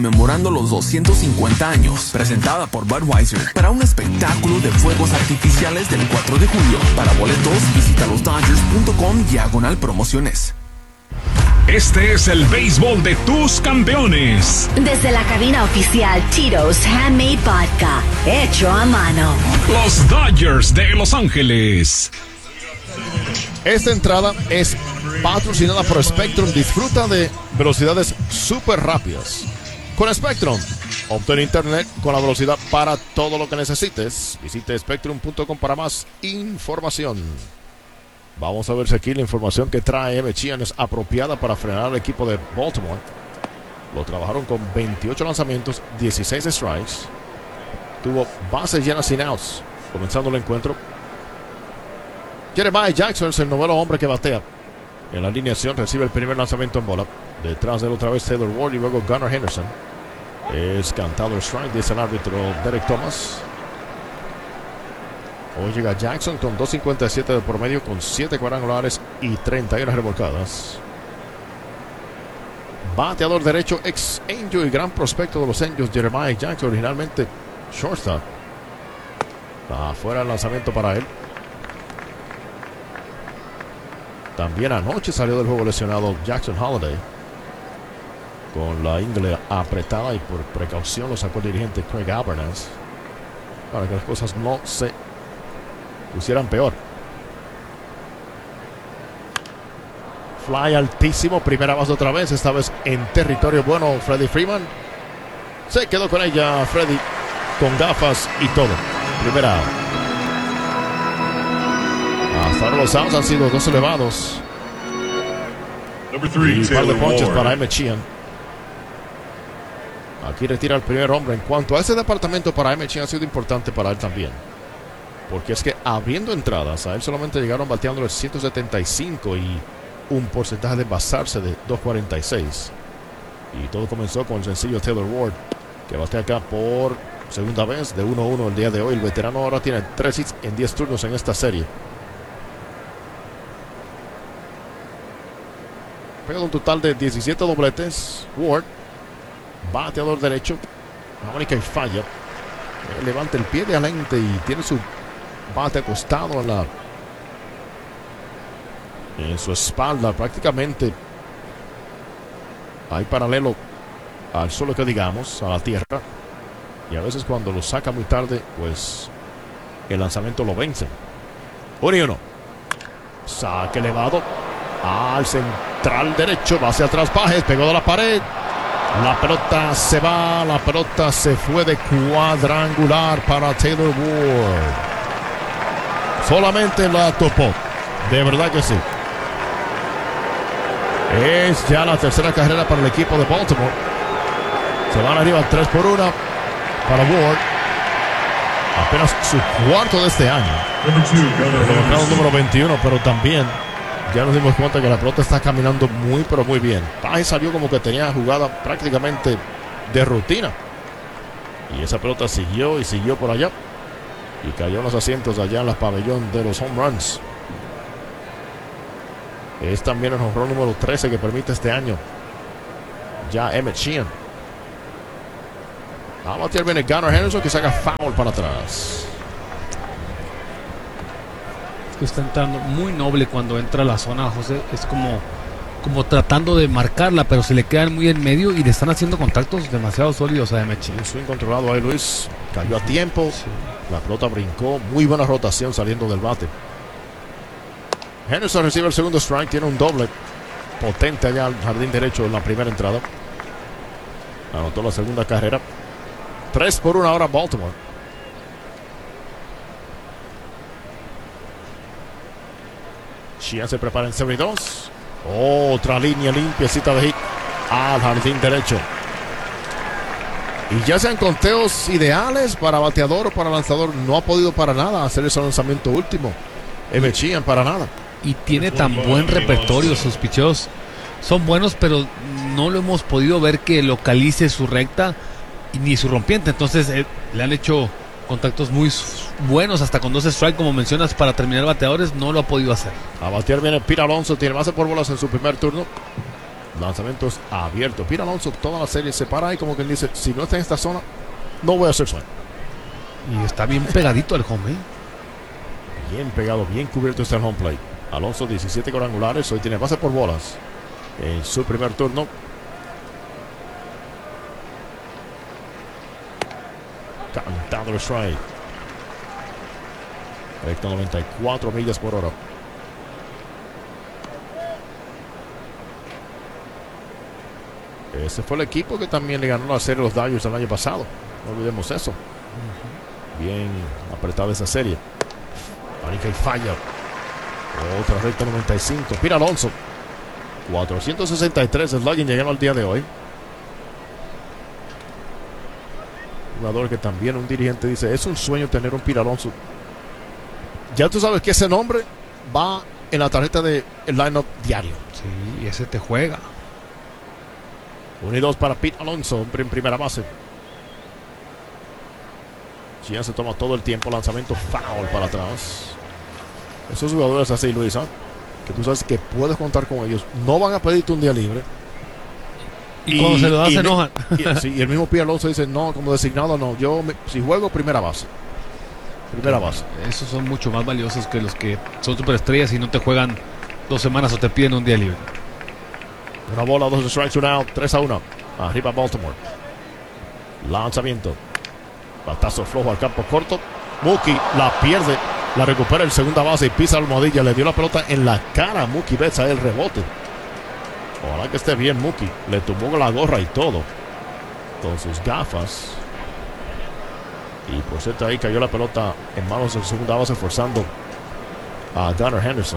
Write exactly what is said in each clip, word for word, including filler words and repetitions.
Memorando los doscientos cincuenta años, presentada por Budweiser, para un espectáculo de fuegos artificiales del cuatro de julio. Para boletos, visita los dodgers punto com diagonal promociones. Este es el béisbol de tus campeones. Desde la cabina oficial Tito's Handmade Vodka, hecho a mano. Los Dodgers de Los Ángeles. Esta entrada es patrocinada por Spectrum. Disfruta de velocidades súper rápidas. Con Spectrum, obtén internet con la velocidad para todo lo que necesites. Visite spectrum punto com para más información. Vamos a ver si aquí la información que trae Emmett Sheehan es apropiada para frenar al equipo de Baltimore. Lo trabajaron con veintiocho lanzamientos, dieciséis strikes. Tuvo bases llenas sin outs, comenzando el encuentro. Jeremiah Jackson es el noveno hombre que batea. En la alineación recibe el primer lanzamiento en bola. Detrás de él otra vez Taylor Ward y luego Gunnar Henderson. Es cantado el strike, dice el árbitro Derek Thomas. Hoy llega Jackson con dos cincuenta y siete de promedio, con siete cuadrangulares y treinta y una revolcadas. Bateador derecho, ex Angel y gran prospecto de los Angels, Jeremiah Jackson, originalmente shortstop. Afuera el lanzamiento para él. También anoche salió del juego lesionado Jackson Holliday, con la ingle apretada, y por precaución lo sacó el dirigente Craig Albernaz para que las cosas no se pusieran peor. Fly altísimo, primera base otra vez, esta vez en territorio bueno. Freddie Freeman se quedó con ella. Freddie con gafas y todo. Primera. Hasta ahora los outs han sido dos elevados. Three, y un par de ponches Ward. para Emmett Sheehan. Aquí retira el primer hombre. En cuanto a ese departamento para Emmett Sheehan, ha sido importante para él también, porque es que abriendo entradas a él solamente llegaron bateando el ciento setenta y cinco y un porcentaje de basarse de dos cuarenta y seis. Y todo comenzó con el sencillo Taylor Ward, que batea acá por segunda vez de uno a uno el día de hoy. El veterano ahora tiene tres hits en diez turnos en esta serie. Pegado un total de diecisiete dobletes. Ward, bateador derecho. La única que falla. Él levanta el pie de adelante y tiene su bate acostado en la en su espalda, prácticamente hay paralelo al suelo, que digamos, a la tierra. Y a veces cuando lo saca muy tarde, pues el lanzamiento lo vence. Uno y uno. Saque elevado al central derecho, va hacia atrás Pages, pegó de la pared. La pelota se va, la pelota se fue de cuadrangular para Taylor Ward. Solamente la topó, de verdad que sí. Es ya la tercera carrera para el equipo de Baltimore. Se van arriba tres por una para Ward. Apenas su cuarto de este año. Colocado número veintiuno, pero también ya nos dimos cuenta que la pelota está caminando muy, pero muy bien. Pages salió como que tenía jugada prácticamente de rutina. Y esa pelota siguió y siguió por allá. Y cayó en los asientos allá en la pabellón de los home runs. Es también el home run número trece que permite este año ya Emmett Sheehan. A batear viene Gunnar Henderson, que saca foul para atrás. Es que está entrando muy noble cuando entra a la zona, José. Es como, como tratando de marcarla, pero se le quedan muy en medio y le están haciendo contactos demasiado sólidos a Emmett Sheehan. Un swing controlado ahí, Luis. Cayó a tiempo. Sí. La pelota brincó. Muy buena rotación saliendo del bate. Henderson recibe el segundo strike. Tiene un doble potente allá al jardín derecho en la primera entrada. Anotó la segunda carrera. tres por uno ahora Baltimore. Sheehan se prepara en setenta y dos. Otra línea limpiecita de hit al jardín derecho. Y ya sean conteos ideales para bateador o para lanzador, no ha podido para nada hacer ese lanzamiento último. Emmett Sheehan para nada. Y tiene tan buen repertorio, sus picheos son buenos, pero no lo hemos podido ver que localice su recta ni su rompiente. Entonces eh, le han hecho contactos muy buenos, hasta con dos strikes, como mencionas, para terminar bateadores. No lo ha podido hacer. A batear viene Pete Alonso, tiene base por bolas en su primer turno. Lanzamientos abiertos. Pete Alonso toda la serie se para ahí como que él dice, si no está en esta zona, no voy a hacer swing. Y está bien pegadito al home, ¿eh? Bien pegado, bien cubierto está el home plate. Alonso diecisiete cuadrangulares, hoy tiene base por bolas en su primer turno. Cantando el strike. Recta noventa y cuatro millas por hora. Ese fue el equipo que también le ganó la serie a los Dodgers el año pasado. No olvidemos eso. Bien apretada esa serie. Marica y falla. Otra recta noventa y cinco. Pete Alonso. cuatrocientos sesenta y tres slugging llegando al día de hoy. Jugador que también un dirigente dice, es un sueño tener un Pete Alonso. Ya tú sabes que ese nombre va en la tarjeta del lineup diario. Sí, y ese te juega. uno y dos para Pete Alonso, hombre en primera base. Gian se toma todo el tiempo. Lanzamiento foul para atrás. Esos jugadores así, Luisa, que tú sabes que puedes contar con ellos, no van a pedirte un día libre. Y, y cuando se lo dan se enojan. Y, sí, y el mismo Pete Alonso dice, no, como designado no, yo me, si juego primera base. Primera base. Esos son mucho más valiosos que los que son superestrellas y no te juegan dos semanas o te piden un día libre. Una bola, dos strikes, un out, tres a uno. Arriba Baltimore. Lanzamiento. Batazo flojo al campo corto. Mookie la pierde. La recupera en segunda base y pisa la almohadilla. Le dio la pelota en la cara a Mookie Betts a el rebote. Ojalá que esté bien Mookie. Le tumbó la gorra y todo. Con sus gafas. Y por cierto ahí cayó la pelota en manos de segunda base forzando a Gunnar Henderson.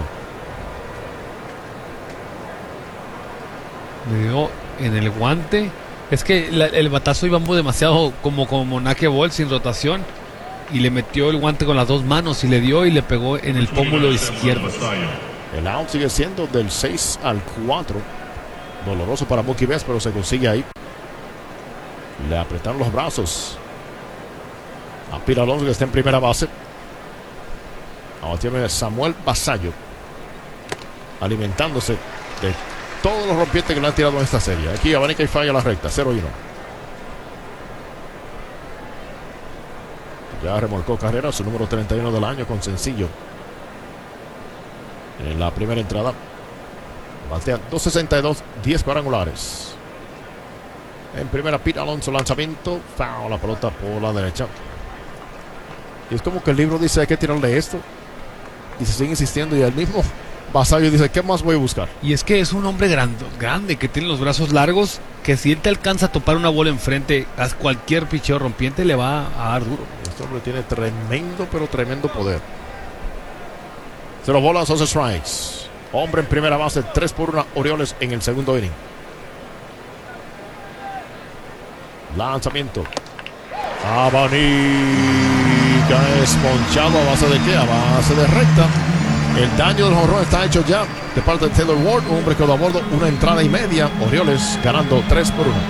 Le dio en el guante. Es que la, el batazo iba demasiado como como Nake Ball sin rotación. Y le metió el guante con las dos manos y le dio y le pegó en el pómulo izquierdo. El out sigue siendo del seis al cuatro. Doloroso para Mookie Betts, pero se consigue ahí. Le apretaron los brazos a Pete Alonso, que está en primera base. Ahora tiene Samuel Basallo alimentándose de todos los rompientes que le han tirado en esta serie. Aquí abanica y falla la recta, cero y uno. Ya remolcó carrera, su número treinta y uno del año con sencillo. En la primera entrada batea dos sesenta y dos, diez cuadrangulares. En primera Pete Alonso, lanzamiento, foul, la pelota por la derecha. Y es como que el libro dice hay que tirarle esto. Y se sigue insistiendo y el mismo Basallo dice, ¿qué más voy a buscar? Y es que es un hombre grande, grande que tiene los brazos largos, que si él te alcanza a topar una bola enfrente, a cualquier picheo rompiente le va a dar duro. Este hombre tiene tremendo, pero tremendo poder. Cero bolas, dos strikes. Hombre en primera base, tres por una Orioles en el segundo inning. Lanzamiento. Abanica es ponchado a base de qué? A base de recta. El daño del jonrón está hecho ya de parte de Taylor Ward, un hombre que lo a bordo, una entrada y media. Orioles ganando tres por uno.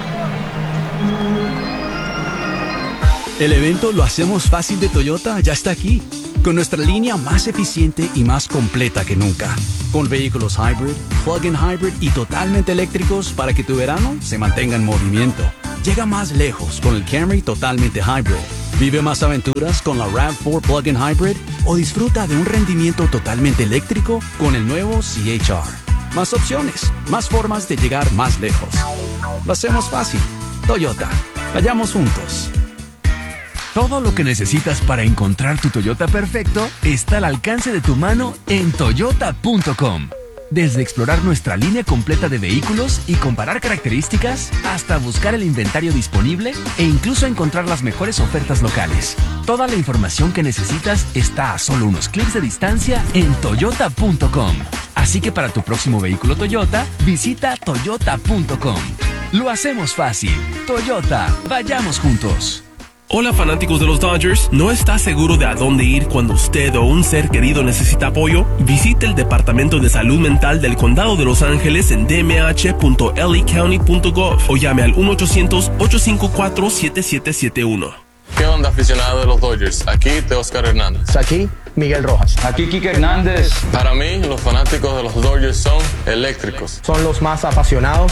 El evento Lo Hacemos Fácil de Toyota ya está aquí, con nuestra línea más eficiente y más completa que nunca. Con vehículos hybrid, plug-in hybrid y totalmente eléctricos para que tu verano se mantenga en movimiento. Llega más lejos con el Camry totalmente hybrid. Vive más aventuras con la RAV cuatro Plug-in Hybrid o disfruta de un rendimiento totalmente eléctrico con el nuevo C H R. Más opciones, más formas de llegar más lejos. Lo hacemos fácil. Toyota. Vayamos juntos. Todo lo que necesitas para encontrar tu Toyota perfecto está al alcance de tu mano en toyota punto com. Desde explorar nuestra línea completa de vehículos y comparar características, hasta buscar el inventario disponible e incluso encontrar las mejores ofertas locales. Toda la información que necesitas está a solo unos clics de distancia en toyota punto com. Así que para tu próximo vehículo Toyota, visita toyota punto com. Lo hacemos fácil. Toyota, vayamos juntos. Hola fanáticos de los Dodgers, ¿no está seguro de a dónde ir cuando usted o un ser querido necesita apoyo? Visite el Departamento de Salud Mental del Condado de Los Ángeles en d m h punto l a county punto gov o llame al uno ochocientos, ocho cinco cuatro, siete siete siete uno. ¿Qué onda, aficionado de los Dodgers? Aquí Teóscar Hernández. Aquí Miguel Rojas. Aquí Kike Hernández. Para mí, los fanáticos de los Dodgers son eléctricos. Son los más apasionados.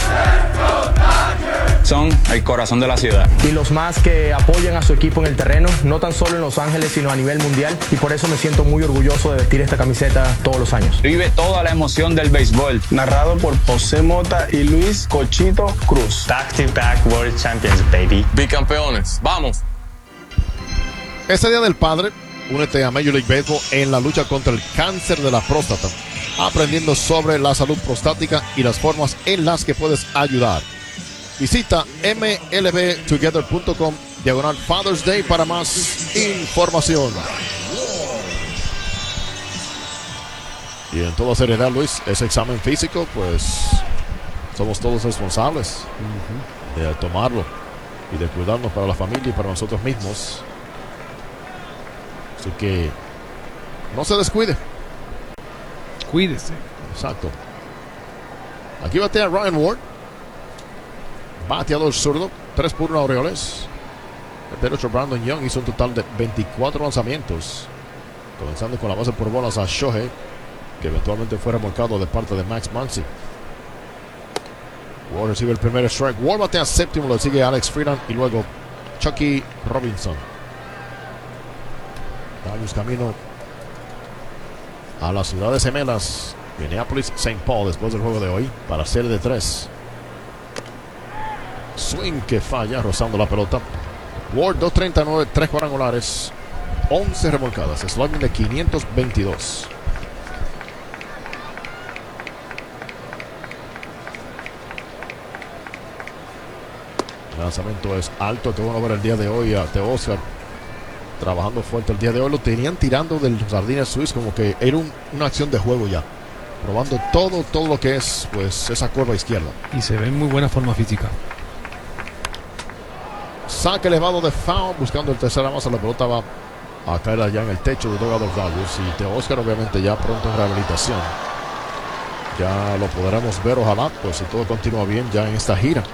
Son el corazón de la ciudad. Y los más que apoyan a su equipo en el terreno, no tan solo en Los Ángeles, sino a nivel mundial. Y por eso me siento muy orgulloso de vestir esta camiseta todos los años. Vive toda la emoción del béisbol. Narrado por José Mota y Luis Cochito Cruz. Back to back World Champions, baby. Bicampeones, vamos. Este Día del Padre, únete a Major League Baseball en la lucha contra el cáncer de la próstata, aprendiendo sobre la salud prostática y las formas en las que puedes ayudar. Visita M L B together punto com diagonal Father's Day para más información. Y en toda seriedad, Luis, ese examen físico, pues somos todos responsables uh-huh. de tomarlo y de cuidarnos para la familia y para nosotros mismos. Así que no se descuide. Cuídese. Exacto. Aquí batea Ryan Ward. Bateador zurdo. tres por uno a Orioles. El derecho Brandon Young hizo un total de veinticuatro lanzamientos. Comenzando con la base por bolas a Shohei, que eventualmente fue remolcado de parte de Max Muncy. Ward recibe el primer strike. Ward batea séptimo. Lo sigue Alex Freeland y luego Chucky Robinson. Damos camino a las ciudades gemelas Minneapolis, Saint Paul, después del juego de hoy, para serie de tres. Swing que falla, rozando la pelota. Ward dos treinta y nueve, tres cuadrangulares, once remolcadas, slugging de quinientos veintidós. El lanzamiento es alto. Que bueno ver el día de hoy a Teoscar trabajando fuerte el día de hoy. Lo tenían tirando del Jardines Suisse como que era un, una acción de juego ya, probando todo, todo lo que es pues esa curva izquierda. Y se ve en muy buena forma física. Saque elevado de foul, buscando el tercera base. La pelota va a caer allá en el techo de Doga los Dodgers. Y Teoscar obviamente ya pronto en rehabilitación. Ya lo podremos ver, ojalá, pues si todo continúa bien ya en esta gira.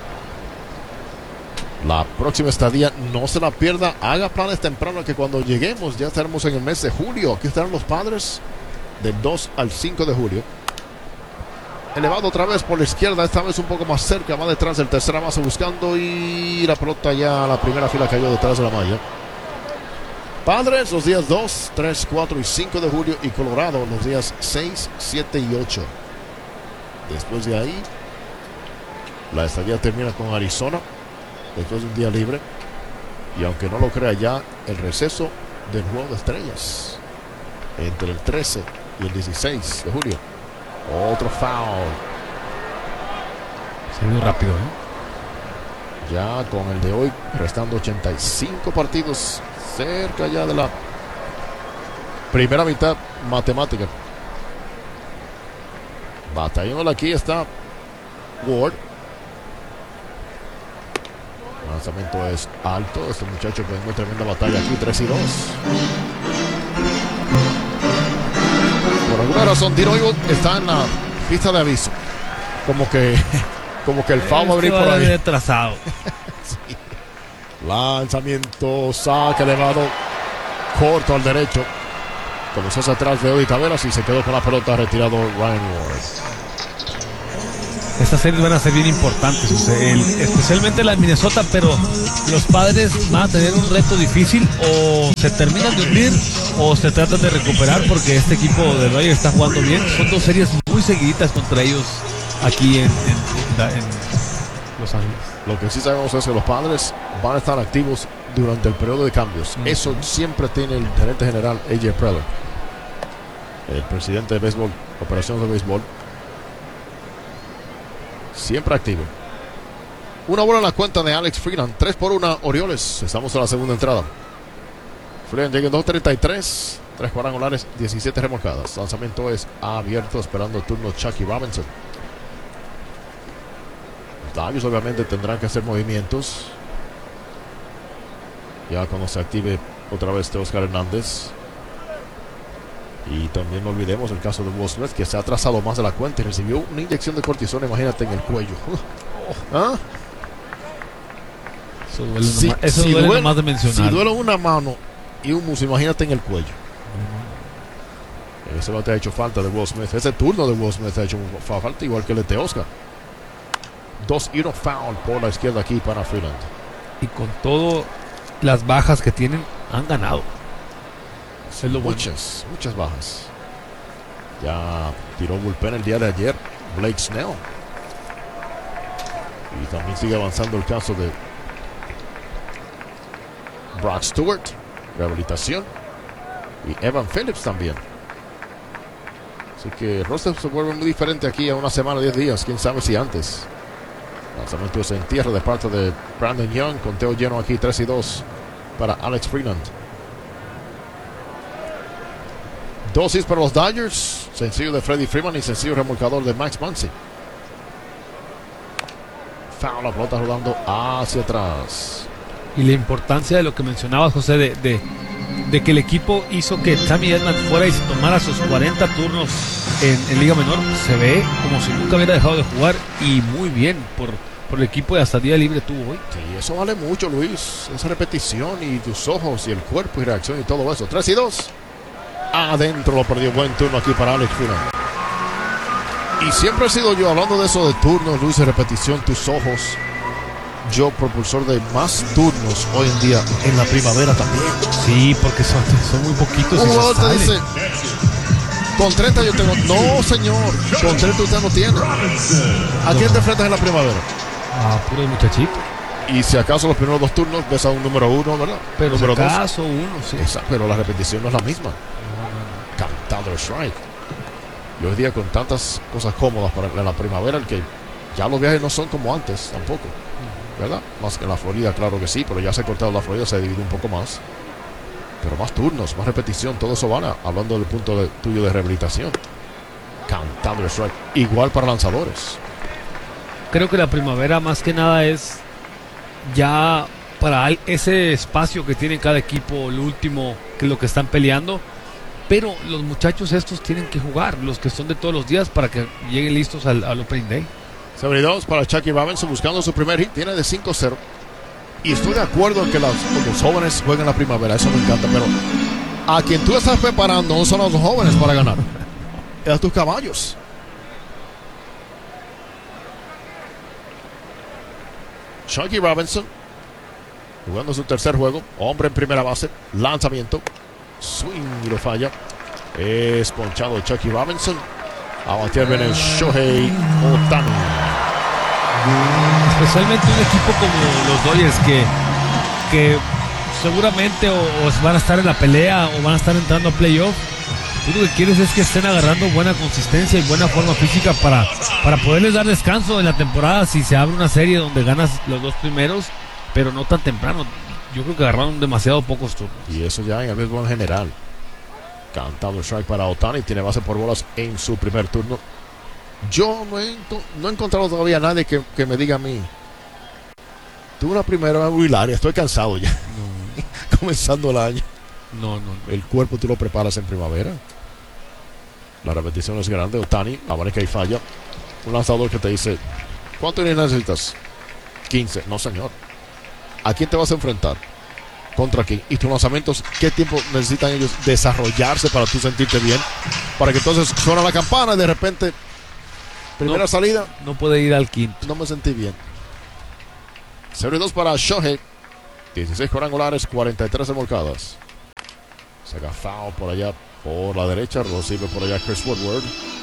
La próxima estadía no se la pierda. Haga planes temprano, que cuando lleguemos ya estaremos en el mes de julio. Aquí estarán los Padres del dos al cinco de julio. Elevado otra vez por la izquierda, esta vez un poco más cerca. Va detrás del tercera base buscando, y la pelota ya a la primera fila cayó detrás de la malla. Padres los días dos, tres, cuatro y cinco de julio, y Colorado los días seis, siete y ocho. Después de ahí la estadía termina con Arizona después de un día libre, y aunque no lo crea, ya el receso del juego de estrellas entre el trece y el dieciséis de julio. Otro foul. Se vio rápido, ¿eh? Ya con el de hoy restando ochenta y cinco partidos, cerca ya de la primera mitad matemática. Batallando aquí está Ward. El lanzamiento es alto. Este muchacho que tiene tremenda batalla aquí, tres y dos. Por alguna razón, Dino Evil está en la pista de aviso. Como que, como que el foul va a abrir por ahí. Retrasado. Sí. Lanzamiento, saque elevado, corto al derecho. Comenzó hacia atrás de Eddie Taveras y se quedó con la pelota, retirado Ryan Ward. Estas series van a ser bien importantes, o sea, el, especialmente la de Minnesota, pero los Padres van a tener un reto difícil. O se terminan de hundir o se tratan de recuperar, porque este equipo de Dodgers está jugando bien. Son dos series muy seguiditas contra ellos aquí en, en, en, en Los Ángeles. Lo que sí sabemos es que los Padres van a estar activos durante el periodo de cambios. Mm. Eso siempre tiene el gerente general A J Preller, el presidente de béisbol, operaciones de béisbol, siempre activo. Una bola en la cuenta de Alex Freeland. tres por uno Orioles. Estamos en la segunda entrada. Freeland llega en dos treinta y tres. tres cuadrangulares, diecisiete remolcadas. Lanzamiento es abierto, esperando el turno Chucky Robinson. Los Dodgers obviamente tendrán que hacer movimientos ya cuando se active otra vez Teoscar Hernández. Y también no olvidemos el caso de Will Smith, que se ha atrasado más de la cuenta y recibió una inyección de cortisona, imagínate, en el cuello. ¿Ah? Eso duele, si, nomás, eso si duele duele, nomás de mencionar. Si duele una mano y un muslo, imagínate en el cuello. Eso no te ha hecho falta de Will Smith. Ese turno de Will Smith ha hecho falta, igual que el de Oscar. Dos y uno foul por la izquierda aquí para Freeland. Y con todo las bajas que tienen, han ganado. Es lo muchas, bueno. muchas bajas. Ya tiró bullpen el día de ayer Blake Snell. Y también sigue avanzando el caso de Brock Stewart, rehabilitación. Y Evan Phillips también. Así que el roster se vuelve muy diferente aquí a una semana, diez días. Quién sabe si antes. Lanzamiento de entierro de parte de Brandon Young. Conteo lleno aquí, tres y dos para Alex Freeland. Dosis para los Dodgers. Sencillo de Freddie Freeman y sencillo remolcador de Max Muncy. Foul, la pelota rodando hacia atrás. Y la importancia de lo que mencionabas, José, de, de, de que el equipo hizo que Tommy Edman fuera y se tomara sus cuarenta turnos en, en Liga Menor. Se ve como si nunca hubiera dejado de jugar, y muy bien por, por el equipo, y hasta día libre tuvo hoy. Sí, eso vale mucho, Luis. Esa repetición y tus ojos y el cuerpo y reacción y todo eso. tres y dos. Adentro lo perdió. Buen turno aquí para Alex Freeland. Y siempre he sido yo, hablando de eso de turnos, Luis, de repetición, tus ojos, yo propulsor de más turnos hoy en día en la primavera también. Sí, porque son, son muy poquitos. Un y jugador se te sale. dice, con treinta yo tengo. No, señor, con treinta usted no tiene. ¿A quién te enfrentas en la primavera? Ah, puro muchachito. Y si acaso los primeros dos turnos ves a un número uno, ¿verdad? Pero número si acaso dos. uno, sí. Exacto, pero la repetición no es la misma. Cantado el strike. Y hoy día con tantas cosas cómodas para la primavera, el que ya los viajes no son como antes tampoco, ¿verdad? Más que en la Florida, claro que sí, pero ya se ha cortado la Florida, se divide un poco más. Pero más turnos, más repetición, todo eso van a, hablando del punto de, tuyo de rehabilitación. Cantado el strike. Igual para lanzadores. Creo que la primavera más que nada es ya para ese espacio que tiene cada equipo, el último, que es lo que están peleando. Pero los muchachos estos tienen que jugar, los que son de todos los días, para que lleguen listos al, al Opening Day. setenta y dos para Chucky Robinson buscando su primer hit. Tiene de cinco cero. Y estoy de acuerdo en que los, los jóvenes jueguen la primavera. Eso me encanta. Pero a quien tú estás preparando no son los jóvenes para ganar. Es a tus caballos. Chucky Robinson jugando su tercer juego. Hombre en primera base. Lanzamiento. Swing y lo falla. Es ponchado Chucky Robinson. A batear viene Shohei Ohtani. Especialmente un equipo como los Dodgers que, que seguramente o, o van a estar en la pelea o van a estar entrando a playoff. Tú lo que quieres es que estén agarrando buena consistencia y buena forma física para, para poderles dar descanso en la temporada si se abre una serie donde ganas los dos primeros, pero no tan temprano. Yo creo que agarraron demasiado pocos turnos. Y eso ya en el béisbol en general. Cantado el strike para Ohtani. Tiene base por bolas en su primer turno. Yo no he, no he encontrado todavía a nadie que, que me diga a mí: tuve una primera muy larga, estoy cansado ya. No. Comenzando el año. No, no, no. El cuerpo tú lo preparas en primavera. La repetición es grande. Ohtani, abarca y falla. Un lanzador que te dice: ¿cuánto necesitas? quince. No, señor. ¿A quién te vas a enfrentar? ¿Contra quién? Y tus lanzamientos, ¿qué tiempo necesitan ellos desarrollarse para tú sentirte bien? Para que entonces suena la campana y de repente, primera no, salida, no puede ir al quinto. No me sentí bien. cero y dos para Shohei. dieciséis cuadrangulares, cuarenta y tres remolcadas. Saca foul por allá, por la derecha. Recibe por allá Chris Woodward.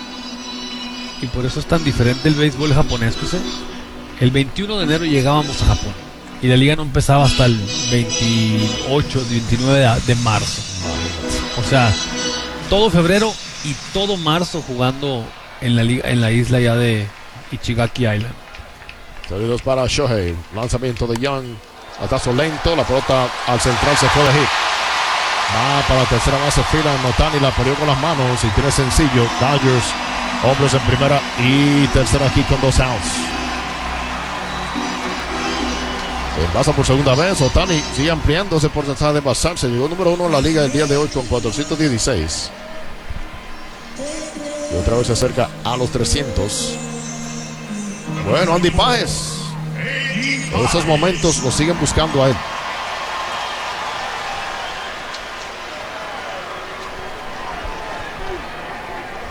Y por eso es tan diferente el béisbol japonés, José. El veintiuno de enero llegábamos a Japón. Y la liga no empezaba hasta el veintiocho, veintinueve de, de marzo. O sea, todo febrero y todo marzo jugando en la liga, en la isla ya de Ichigaki Island. Saludos para Shohei. Lanzamiento de Young. Atazo lento. La pelota al central se fue de hit. Va para la tercera base. Freeland. Ohtani la peleó con las manos y tiene sencillo. Dodgers. Hombres en primera y tercera aquí con dos outs. Pasa por segunda vez. Ohtani sigue ampliando ese porcentaje de basarse. Llegó número uno en la liga el día de hoy con cuatrocientos dieciséis. Y otra vez se acerca a los trescientos. Bueno, Andy Páez. En esos momentos lo siguen buscando a él.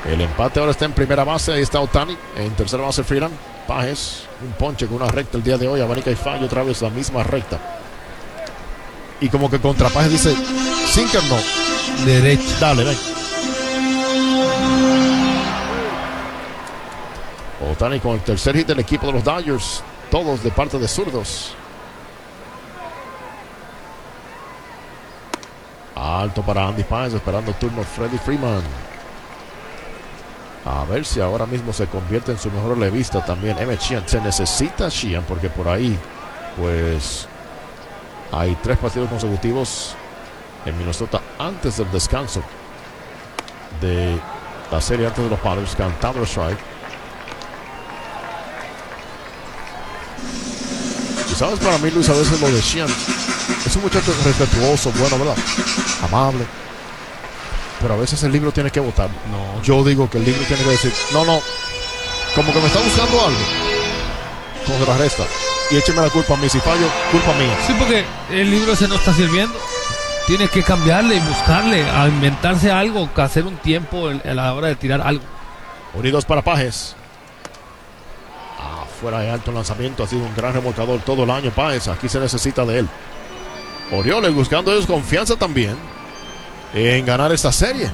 El empate ahora está en primera base. Ahí está Ohtani. En tercera base Freeland. Pajes, un ponche con una recta el día de hoy. Abanica y falla otra vez la misma recta. Y como que contra Pajes dice, sinker no. Derecha. Dale, ven. Ohtani con el tercer hit del equipo de los Dodgers. Todos de parte de zurdos. Alto para Andy Páez, esperando turno Freddie Freeman. A ver si ahora mismo se convierte en su mejor relevista también. Emmett Sheehan. Se necesita Sheehan porque por ahí, pues, hay tres partidos consecutivos en Minnesota antes del descanso de la serie, antes de los Padres. Cantando strike. Y sabes, para mí, Luis, a veces lo de Sheehan es un muchacho respetuoso, bueno, ¿verdad? Amable. Pero a veces el libro tiene que votar. No. Yo digo que el libro tiene que decir, no, no, como que me está buscando algo. Contrarresta. Y écheme la culpa a mí. Si fallo, culpa mía. Sí, porque el libro ese no está sirviendo. Tiene que cambiarle y buscarle, a inventarse algo, que hacer un tiempo a la hora de tirar algo. Unidos para Páez. Afuera de alto lanzamiento. Ha sido un gran remolcador todo el año Páez. Aquí se necesita de él. Orioles buscando ellos confianza también en ganar esta serie.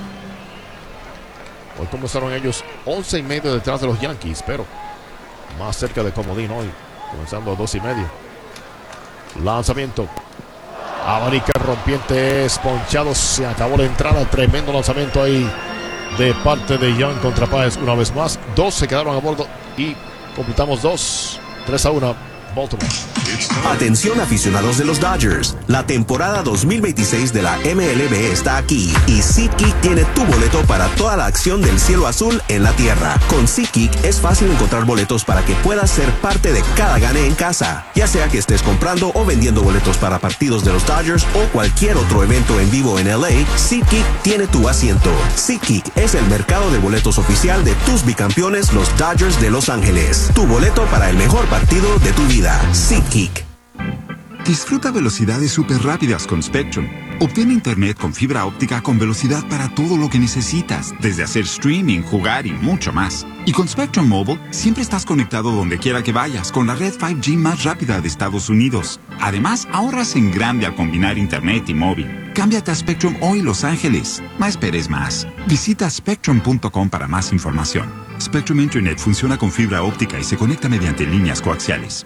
Hoy comenzaron ellos once y medio detrás de los Yankees, pero más cerca de comodín hoy, comenzando a dos y medio. Lanzamiento. Abanica rompiente es ponchado. Se acabó la entrada. Tremendo lanzamiento ahí de parte de Young contra Páez una vez más. Dos se quedaron a bordo y completamos dos. tres a uno. Baltimore. Atención aficionados de los Dodgers, la temporada dos mil veintiséis de la M L B está aquí y SeatGeek tiene tu boleto para toda la acción del cielo azul en la tierra. Con SeatGeek es fácil encontrar boletos para que puedas ser parte de cada gane en casa, ya sea que estés comprando o vendiendo boletos para partidos de los Dodgers o cualquier otro evento en vivo en L A. SeatGeek tiene tu asiento. SeatGeek es el mercado de boletos oficial de tus bicampeones, los Dodgers de Los Ángeles. Tu boleto para el mejor partido de tu vida. SeatGeek. Disfruta velocidades súper rápidas con Spectrum. Obtén internet con fibra óptica con velocidad para todo lo que necesitas, desde hacer streaming, jugar y mucho más. Y con Spectrum Mobile, siempre estás conectado donde quiera que vayas con la red cinco G más rápida de Estados Unidos. Además, ahorras en grande al combinar internet y móvil. Cámbiate a Spectrum hoy, Los Ángeles. No esperes más. Visita spectrum punto com para más información. Spectrum Internet funciona con fibra óptica y se conecta mediante líneas coaxiales.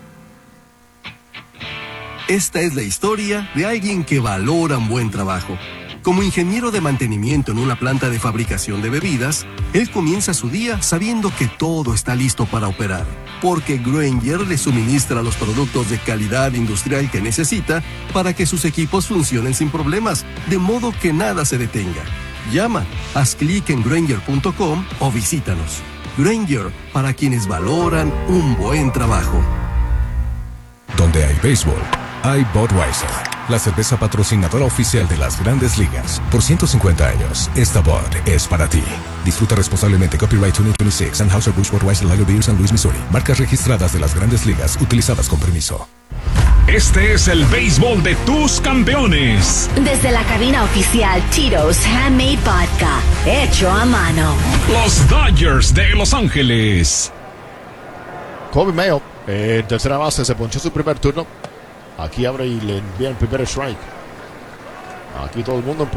Esta es la historia de alguien que valora un buen trabajo. Como ingeniero de mantenimiento en una planta de fabricación de bebidas, él comienza su día sabiendo que todo está listo para operar, porque Grainger le suministra los productos de calidad industrial que necesita para que sus equipos funcionen sin problemas, de modo que nada se detenga. Llama, haz clic en Grainger punto com o visítanos. Grainger, para quienes valoran un buen trabajo. Donde hay béisbol, hay Budweiser, la cerveza patrocinadora oficial de las Grandes Ligas. Por ciento cincuenta años, esta Bud es para ti. Disfruta responsablemente. Copyright dos mil veintiséis. Anheuser-Busch Budweiser Lager Beer, San Luis, Missouri. Marcas registradas de las Grandes Ligas, utilizadas con permiso. Este es el béisbol de tus campeones. Desde la cabina oficial Tito's Handmade Vodka, hecho a mano. Los Dodgers de Los Ángeles. Kobe Mayo, en tercera base, se ponchó su primer turno. Aquí abre y le envía el primer strike. Aquí todo el mundo